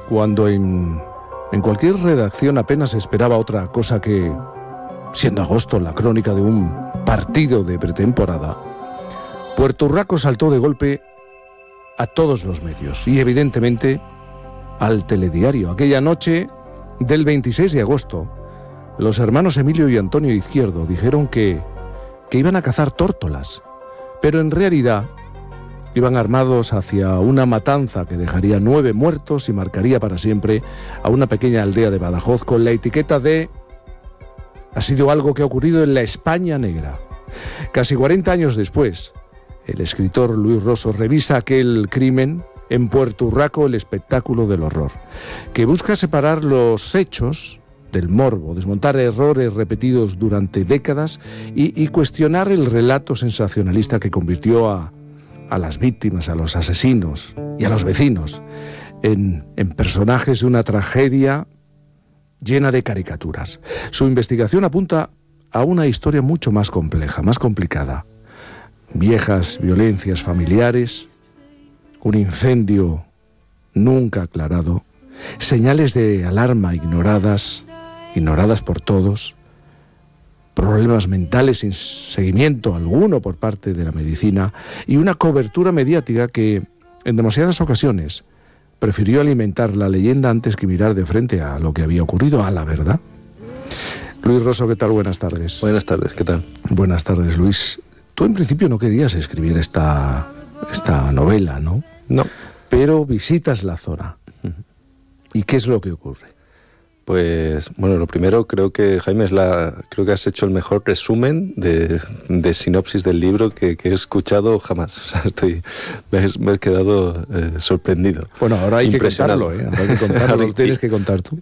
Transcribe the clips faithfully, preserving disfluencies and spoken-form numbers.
cuando en, en cualquier redacción apenas esperaba otra cosa que, siendo agosto la crónica de un partido de pretemporada, Puerto Urraco saltó de golpe a todos los medios y evidentemente al telediario. Aquella noche del veintiséis de agosto, los hermanos Emilio y Antonio Izquierdo dijeron que, que iban a cazar tórtolas, pero en realidad iban armados hacia una matanza que dejaría nueve muertos y marcaría para siempre a una pequeña aldea de Badajoz con la etiqueta de «Ha sido algo que ha ocurrido en la España negra». Casi cuarenta años después, el escritor Luis Rosso revisa aquel crimen en Puerto Urraco, el espectáculo del horror, que busca separar los hechos del morbo, desmontar errores repetidos durante décadas y, y cuestionar el relato sensacionalista que convirtió a, a las víctimas, a los asesinos y a los vecinos en, en personajes de una tragedia llena de caricaturas. Su investigación apunta a una historia mucho más compleja, más complicada. Viejas violencias familiares, un incendio nunca aclarado, señales de alarma ignoradas, ignoradas por todos, problemas mentales sin seguimiento alguno por parte de la medicina y una cobertura mediática que, en demasiadas ocasiones, prefirió alimentar la leyenda antes que mirar de frente a lo que había ocurrido, a la verdad. Luis Rosso, ¿qué tal? Buenas tardes. Buenas tardes, ¿qué tal? Buenas tardes, Luis. Tú en principio no querías escribir esta, esta novela, ¿no? No. Pero visitas la zona. ¿Y qué es lo que ocurre? Pues, bueno, lo primero creo que, Jaime, es la, creo que has hecho el mejor resumen de, de sinopsis del libro que, que he escuchado jamás. O sea, estoy, me, he, me he quedado eh, sorprendido. Bueno, ahora hay que contarlo, ¿eh? Ahora hay que contarlo, lo tienes que contar tú.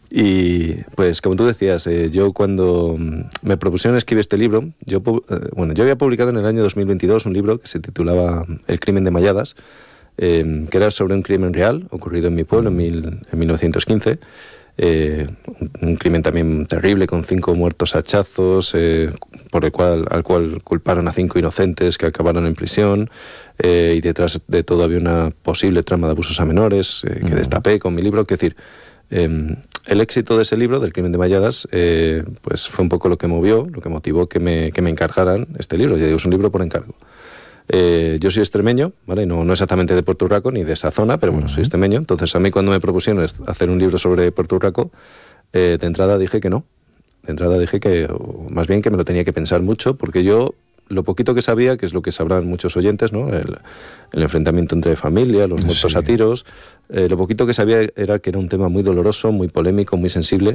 Y pues como tú decías, eh, yo cuando me propusieron escribir este libro, yo eh, bueno, yo había publicado en el año dos mil veintidós un libro que se titulaba El crimen de Malladas, eh, que era sobre un crimen real ocurrido en mi pueblo en, mil, en mil novecientos quince, eh, un, un crimen también terrible con cinco muertos a hachazos, eh, por el cual, al cual culparon a cinco inocentes que acabaron en prisión, eh, y detrás de todo había una posible trama de abusos a menores eh, que destapé con mi libro. Es decir, eh, el éxito de ese libro, del crimen de Malladas, eh, pues fue un poco lo que movió, lo que motivó que me, que me encargaran este libro. Ya digo, es un libro por encargo. Eh, yo soy extremeño, ¿vale? No, no exactamente de Puerto Urraco ni de esa zona, pero bueno, soy extremeño. Entonces a mí cuando me propusieron hacer un libro sobre Puerto Urraco, eh, de entrada dije que no. De entrada dije que, o más bien que me lo tenía que pensar mucho, porque yo lo poquito que sabía, que es lo que sabrán muchos oyentes, ¿no? El, el enfrentamiento entre familias, los muertos sí. a tiros, eh, lo poquito que sabía era que era un tema muy doloroso, muy polémico, muy sensible,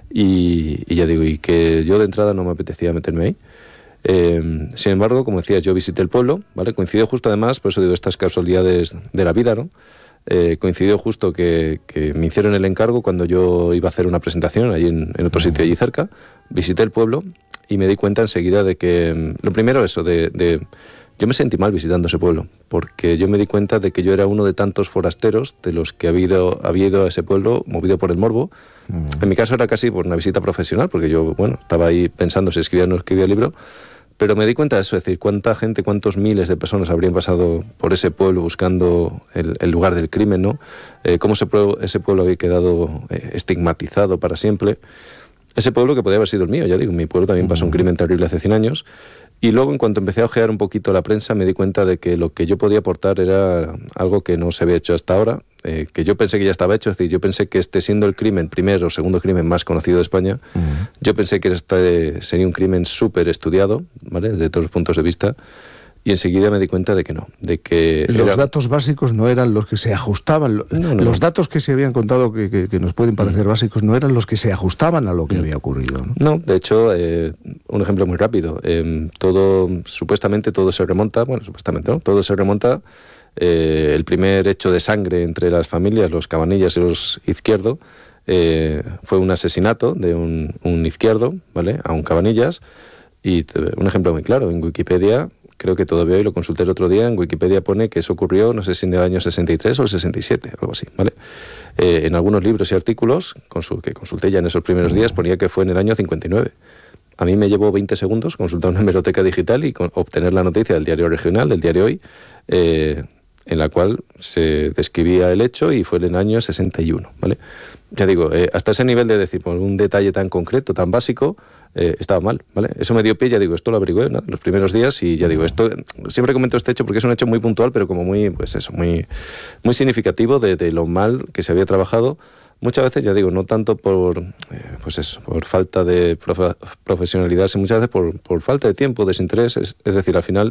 y, y ya digo, y que yo de entrada no me apetecía meterme ahí. Eh, sin embargo, como decías, yo visité el pueblo, ¿vale? Coincidió justo además, por eso digo, estas casualidades de la vida, ¿no? Eh, coincidió justo que, que me hicieron el encargo cuando yo iba a hacer una presentación allí en, en otro sitio allí cerca. Visité el pueblo y me di cuenta enseguida de que, lo primero eso, de, de yo me sentí mal visitando ese pueblo, porque yo me di cuenta de que yo era uno de tantos forasteros de los que había ido, había ido a ese pueblo movido por el morbo. Mm. En mi caso era casi por una visita profesional, porque yo, bueno, estaba ahí pensando si escribía o no escribía el libro, pero me di cuenta de eso, es decir, cuánta gente, cuántos miles de personas habrían pasado por ese pueblo buscando el, el lugar del crimen, ¿no? Eh, cómo ese pueblo, ese pueblo había quedado eh, estigmatizado para siempre. Ese pueblo que podía haber sido el mío, ya digo, en mi pueblo también pasó un crimen terrible hace cien años. Y luego, en cuanto empecé a ojear un poquito la prensa, me di cuenta de que lo que yo podía aportar era algo que no se había hecho hasta ahora, eh, que yo pensé que ya estaba hecho. Es decir, yo pensé que este, siendo el crimen, primer o segundo crimen más conocido de España, uh-huh. yo pensé que este sería un crimen súper estudiado, ¿vale?, desde todos los puntos de vista. Y enseguida me di cuenta de que no, de que... Los era... datos básicos no eran los que se ajustaban. No, no, los datos que se habían contado que, que, que nos pueden parecer mm. básicos no eran los que se ajustaban a lo que mm. había ocurrido, ¿no? No, de hecho, eh, un ejemplo muy rápido. Eh, todo, supuestamente todo se remonta, bueno, supuestamente, ¿no? Todo se remonta, eh, el primer hecho de sangre entre las familias, los Cabanillas y los Izquierdo, eh, fue un asesinato de un, un Izquierdo, ¿vale?, a un Cabanillas. Y un ejemplo muy claro, en Wikipedia... Creo que todavía hoy lo consulté el otro día, en Wikipedia pone que eso ocurrió, no sé si en el año sesenta y tres o el sesenta y siete, algo así, ¿vale? Eh, en algunos libros y artículos, consul, que consulté ya en esos primeros días, ponía que fue en el año cincuenta y nueve. A mí me llevó veinte segundos consultar una hemeroteca digital y con, obtener la noticia del diario regional, del diario Hoy, eh, en la cual se describía el hecho y fue en el año sesenta y uno, ¿vale? Ya digo, eh, hasta ese nivel de decir, por un detalle tan concreto, tan básico, eh, estaba mal, ¿vale? Eso me dio pie, ya digo, esto lo averigüé, ¿no?, en los primeros días y ya digo, esto, siempre comento este hecho porque es un hecho muy puntual, pero como muy, pues eso, muy, muy significativo de, de lo mal que se había trabajado. Muchas veces, ya digo, no tanto por, eh, pues eso, por falta de profe- profesionalidad, sino muchas veces por, por falta de tiempo, desinterés, es, es decir, al final,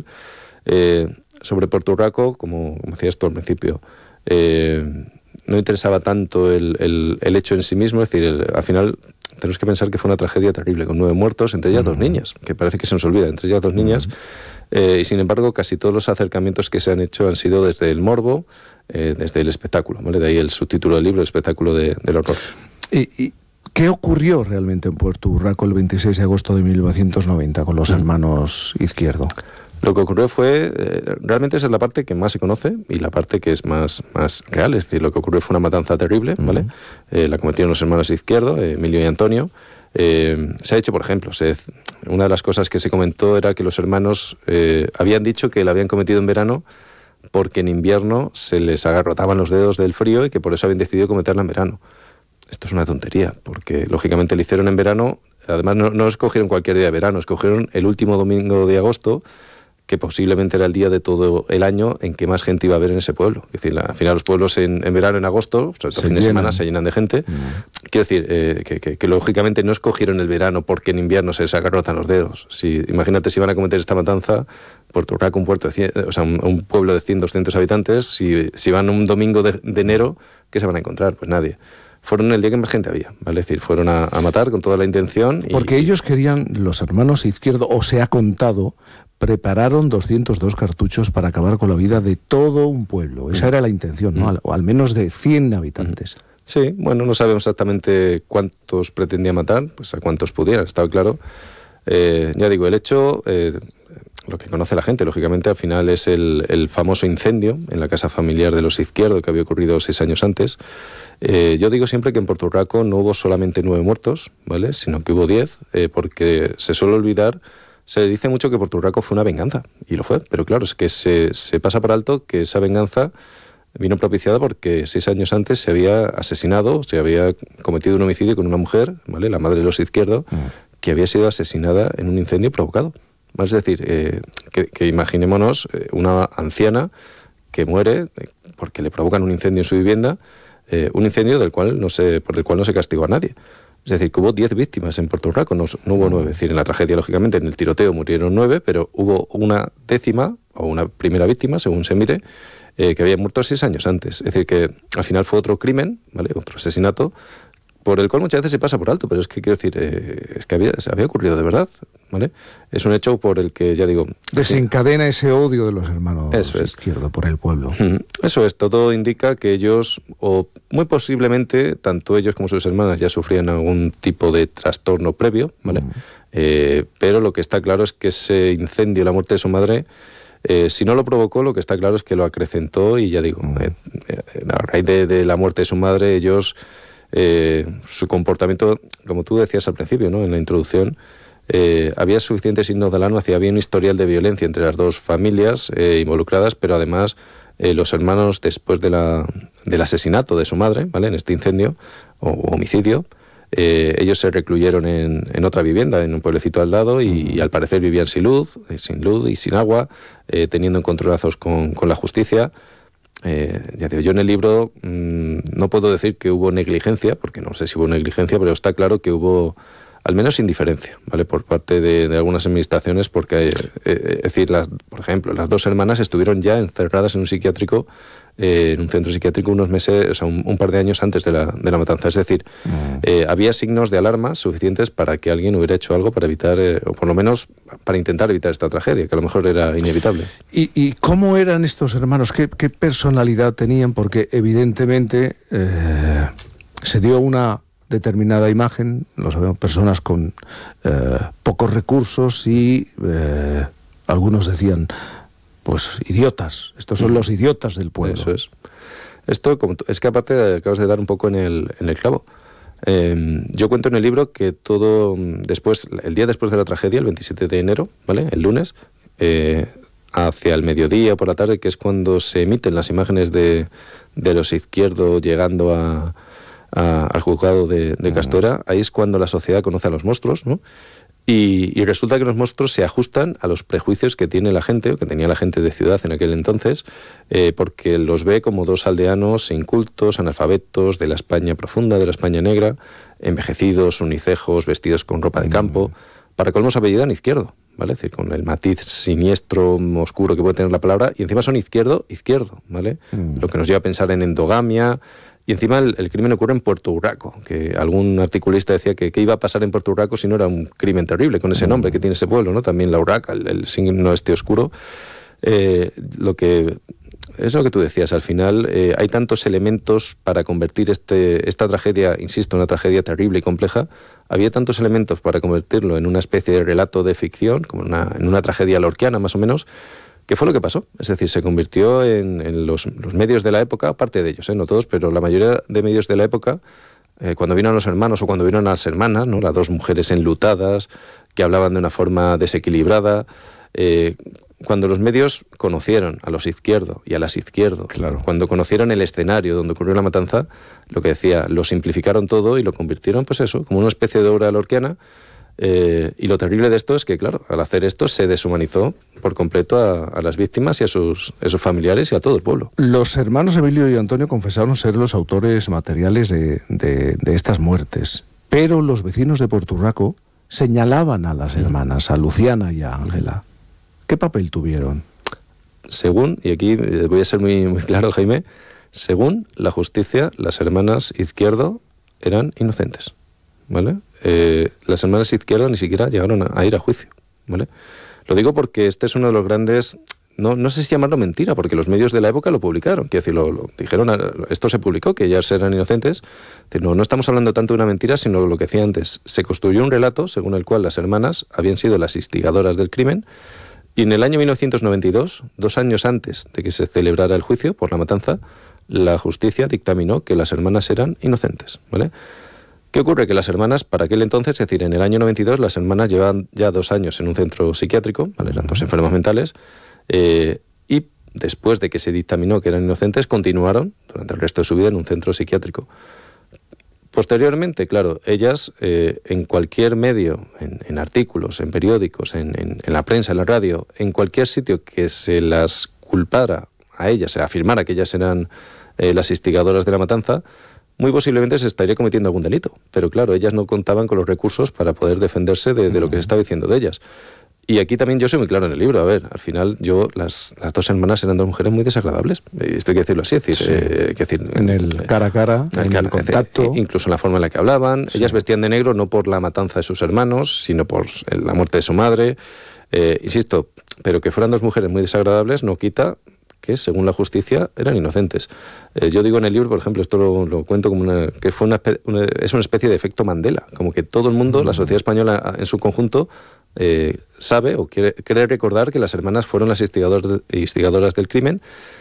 eh, sobre Puerto Urraco, como, como decías tú al principio, eh, no interesaba tanto el, el, el hecho en sí mismo, es decir, el, al final tenemos que pensar que fue una tragedia terrible, con nueve muertos, entre ellas uh-huh. dos niñas, que parece que se nos olvida, entre ellas dos uh-huh. niñas, eh, y sin embargo casi todos los acercamientos que se han hecho han sido desde el morbo, eh, desde el espectáculo, ¿vale? De ahí el subtítulo del libro, el espectáculo de, del horror. ¿Y, y qué ocurrió realmente en Puerto Urraco el veintiséis de agosto de mil novecientos noventa con los uh-huh. hermanos Izquierdo? Lo que ocurrió fue, eh, realmente esa es la parte que más se conoce y la parte que es más, más real, es decir, lo que ocurrió fue una matanza terrible, ¿vale? Uh-huh. Eh, la cometieron los hermanos Izquierdo, eh, Emilio y Antonio. Eh, se ha hecho, por ejemplo, se, una de las cosas que se comentó era que los hermanos eh, habían dicho que la habían cometido en verano porque en invierno se les agarrotaban los dedos del frío y que por eso habían decidido cometerla en verano. Esto es una tontería, porque lógicamente lo hicieron en verano, además no, no escogieron cualquier día de verano, escogieron el último domingo de agosto, que posiblemente era el día de todo el año en que más gente iba a ver en ese pueblo. Es decir, la, al final los pueblos en, en verano, en agosto, sobre todo fin de semana, se llenan de gente. Mm. Quiero decir, eh, que, que, que lógicamente no escogieron el verano porque en invierno se les agarrotan los dedos. Si, imagínate si van a cometer esta matanza, Puerto Urraco, un, puerto de cien, o sea, un, un pueblo de cien, doscientos habitantes, si, si van un domingo de, de enero, ¿qué se van a encontrar? Pues nadie. Fueron el día que más gente había, ¿vale? Es decir, fueron a, a matar con toda la intención. Y... Porque ellos querían, los hermanos Izquierdo, o se ha contado, prepararon doscientos dos cartuchos para acabar con la vida de todo un pueblo. Esa era la intención, ¿no? Al, o al menos de cien habitantes. Sí, bueno, no sabemos exactamente cuántos pretendía matar, pues a cuántos pudieran, estaba claro. Eh, ya digo, el hecho, eh, lo que conoce la gente, lógicamente, al final es el, el famoso incendio en la casa familiar de los Izquierdo, que había ocurrido seis años antes. Eh, yo digo siempre que en Puerto Urraco no hubo solamente nueve muertos, ¿vale?, sino que hubo diez, eh, porque se suele olvidar. Se dice mucho que Puerto Urraco fue una venganza, y lo fue, pero claro, es que se, se pasa por alto que esa venganza vino propiciada porque seis años antes se había asesinado, se había cometido un homicidio con una mujer, ¿vale?, la madre de los Izquierdo, mm. que había sido asesinada en un incendio provocado. Es decir, eh, que, que imaginémonos una anciana que muere porque le provocan un incendio en su vivienda, eh, un incendio del cual no se, por el cual no se castigó a nadie. Es decir, que hubo diez víctimas en Puerto Urraco, no, no hubo nueve. Es decir, en la tragedia, lógicamente, en el tiroteo murieron nueve, pero hubo una décima, o una primera víctima, según se mire, eh, que había muerto seis años antes. Es decir, que al final fue otro crimen, ¿vale?, otro asesinato, por el cual muchas veces se pasa por alto, pero es que quiero decir, eh, es que había, se había ocurrido de verdad, ¿vale? Es un hecho por el que, ya digo... Desencadena sí. ese odio de los hermanos Eso es. Izquierdo por el pueblo. Eso es, todo indica que ellos, o muy posiblemente, tanto ellos como sus hermanas ya sufrían algún tipo de trastorno previo, ¿vale? Mm. Eh, pero lo que está claro es que ese incendio, la muerte de su madre, eh, si no lo provocó, lo que está claro es que lo acrecentó y ya digo, mm. eh, eh, a raíz de, de la muerte de su madre, ellos... Eh, su comportamiento, como tú decías al principio, ¿no?, en la introducción, eh, había suficientes signos de alarma, había un historial de violencia entre las dos familias eh, involucradas, pero además eh, los hermanos, después de la, del asesinato de su madre, ¿vale?, en este incendio o, o homicidio, eh, ellos se recluyeron en, en otra vivienda, en un pueblecito al lado, y, y al parecer vivían sin luz, eh, sin luz y sin agua, eh, teniendo encontronazos con, con la justicia. Eh, ya digo, yo en el libro mmm, no puedo decir que hubo negligencia, porque no sé si hubo negligencia, pero está claro que hubo al menos indiferencia, ¿vale?, por parte de, de algunas administraciones, porque, eh, es decir, las, por ejemplo, las dos hermanas estuvieron ya encerradas en un psiquiátrico, eh, en un centro psiquiátrico unos meses, o sea, un, un par de años antes de la, de la matanza. Es decir, mm. eh, había signos de alarma suficientes para que alguien hubiera hecho algo para evitar, eh, o por lo menos para intentar evitar esta tragedia, que a lo mejor era inevitable. ¿Y, y cómo eran estos hermanos? ¿Qué, qué personalidad tenían? Porque evidentemente eh, se dio una determinada imagen, lo sabemos, personas con eh, pocos recursos y eh, algunos decían, pues idiotas, estos son los idiotas del pueblo. Eso es. Esto como es que aparte acabas de dar un poco en el, en el clavo. Eh, yo cuento en el libro que todo después, el día después de la tragedia, el veintisiete de enero, ¿vale?, el lunes, eh, hacia el mediodía o por la tarde, que es cuando se emiten las imágenes de, de los izquierdos llegando a, a, al juzgado de, de Castora. Ahí es cuando la sociedad conoce a los monstruos, ¿no? Y, y resulta que los monstruos se ajustan a los prejuicios que tiene la gente, o que tenía la gente de ciudad en aquel entonces, eh, porque los ve como dos aldeanos incultos, analfabetos, de la España profunda, de la España negra, envejecidos, unicejos, vestidos con ropa de campo, para colmo se apellidan Izquierdo, ¿vale? Es decir, con el matiz siniestro, oscuro que puede tener la palabra, y encima son izquierdo, izquierdo, ¿vale? Mm. Lo que nos lleva a pensar en endogamia. Y encima el, el crimen ocurre en Puerto Urraco, que algún articulista decía que qué iba a pasar en Puerto Urraco si no era un crimen terrible, con ese nombre que tiene ese pueblo, ¿no? También la Urraca, el, el signo este oscuro. Eh, lo que es lo que tú decías, al final eh, hay tantos elementos para convertir este, esta tragedia, insisto, una tragedia terrible y compleja, había tantos elementos para convertirlo en una especie de relato de ficción, como una, en una tragedia lorquiana más o menos. ¿Qué fue lo que pasó? Es decir, se convirtió en, en los, los medios de la época, parte de ellos, ¿eh? No todos, pero la mayoría de medios de la época, eh, cuando vieron los hermanos o cuando vieron a las hermanas, ¿no? Las dos mujeres enlutadas, que hablaban de una forma desequilibrada, eh, cuando los medios conocieron a los izquierdos y a las izquierdos, claro. Cuando conocieron el escenario donde ocurrió la matanza, lo que decía, lo simplificaron todo y lo convirtieron, pues eso, como una especie de obra lorquiana. Eh, y lo terrible de esto es que, claro, al hacer esto se deshumanizó por completo a, a las víctimas y a sus, a sus familiares y a todo el pueblo. Los hermanos Emilio y Antonio confesaron ser los autores materiales de, de, de estas muertes, pero los vecinos de Puerto Urraco señalaban a las hermanas, a Luciana y a Ángela. ¿Qué papel tuvieron? Según, y aquí voy a ser muy, muy claro, Jaime, según la justicia, las hermanas Izquierdo eran inocentes, ¿vale? Eh, las hermanas Izquierdo ni siquiera llegaron a, a ir a juicio, ¿vale? Lo digo porque este es uno de los grandes, no, no sé si llamarlo mentira, porque los medios de la época lo publicaron, quiero decir, lo, lo dijeron, esto se publicó, que ellas eran inocentes. Es decir, no, no estamos hablando tanto de una mentira, sino lo que decía antes, se construyó un relato según el cual las hermanas habían sido las instigadoras del crimen, y en el año mil novecientos noventa y dos, dos años antes de que se celebrara el juicio por la matanza, la justicia dictaminó que las hermanas eran inocentes, ¿vale? ¿Qué ocurre? Que las hermanas, para aquel entonces, es decir, en el año noventa y dos, las hermanas llevaban ya dos años en un centro psiquiátrico, ¿vale? Eran dos enfermos mentales, eh, y después de que se dictaminó que eran inocentes, continuaron durante el resto de su vida en un centro psiquiátrico. Posteriormente, claro, ellas eh, en cualquier medio, en, en artículos, en periódicos, en, en, en la prensa, en la radio, en cualquier sitio que se las culpara a ellas, se afirmara que ellas eran eh, las instigadoras de la matanza, muy posiblemente se estaría cometiendo algún delito. Pero claro, ellas no contaban con los recursos para poder defenderse de, de lo que se estaba diciendo de ellas. Y aquí también yo soy muy claro en el libro. A ver, al final yo, las, las dos hermanas eran dos mujeres muy desagradables. Esto hay que decirlo así. Es decir, sí. eh, que decir en el cara a cara, en cara, el contacto. Decir, incluso en la forma en la que hablaban. Sí. Ellas vestían de negro no por la matanza de sus hermanos, sino por la muerte de su madre. Eh, insisto, pero que fueran dos mujeres muy desagradables no quita que, según la justicia, eran inocentes. Eh, yo digo en el libro, por ejemplo, esto lo, lo cuento como una, que fue una, una, es una especie de efecto Mandela, como que todo el mundo, mm. la sociedad española en su conjunto, eh, sabe o quiere, quiere recordar que las hermanas fueron las instigadoras, instigadoras del crimen,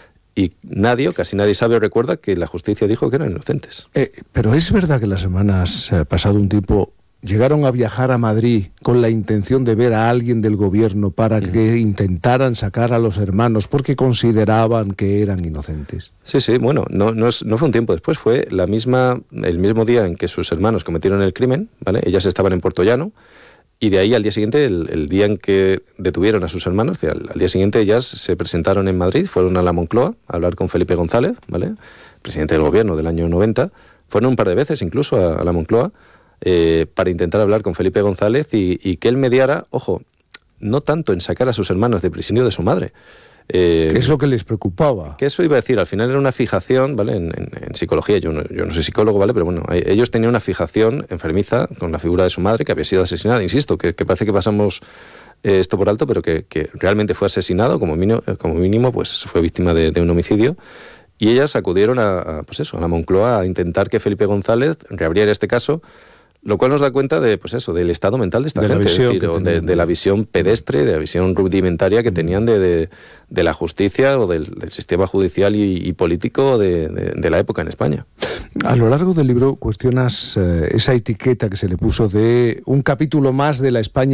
y nadie, o casi nadie sabe o recuerda que la justicia dijo que eran inocentes. Eh, pero es verdad que las hermanas, eh, pasado un tiempo, llegaron a viajar a Madrid con la intención de ver a alguien del gobierno para que intentaran sacar a los hermanos porque consideraban que eran inocentes. Sí, sí, bueno, no, no, es, no fue un tiempo después, fue la misma, el mismo día en que sus hermanos cometieron el crimen, ¿vale? Ellas estaban en Puerto Llano, y de ahí al día siguiente, el, el día en que detuvieron a sus hermanos, al, al día siguiente ellas se presentaron en Madrid, fueron a la Moncloa a hablar con Felipe González, ¿vale? Presidente del gobierno del año noventa, fueron un par de veces incluso a, a la Moncloa, Eh, para intentar hablar con Felipe González y, y que él mediara, ojo, no tanto en sacar a sus hermanos del presidio de su madre. Eh, ¿Qué es lo que les preocupaba? Que eso iba a decir, al final era una fijación, ¿vale? En, en, en psicología, yo no, yo no soy psicólogo, ¿vale? Pero bueno, ellos tenían una fijación enfermiza con la figura de su madre que había sido asesinada, insisto, que, que parece que pasamos eh, esto por alto, pero que, que realmente fue asesinado, como mínimo, como mínimo pues fue víctima de, de un homicidio. Y ellas acudieron a, a, pues eso, a la Moncloa a intentar que Felipe González reabriera este caso, lo cual nos da cuenta de, pues eso, del estado mental de esta de gente, la visión es decir, de, de, de la visión pedestre, de la visión rudimentaria que tenían de, de, de la justicia o del, del sistema judicial y, y político de, de, de la época en España. A lo largo del libro cuestionas eh, esa etiqueta que se le puso de un capítulo más de la España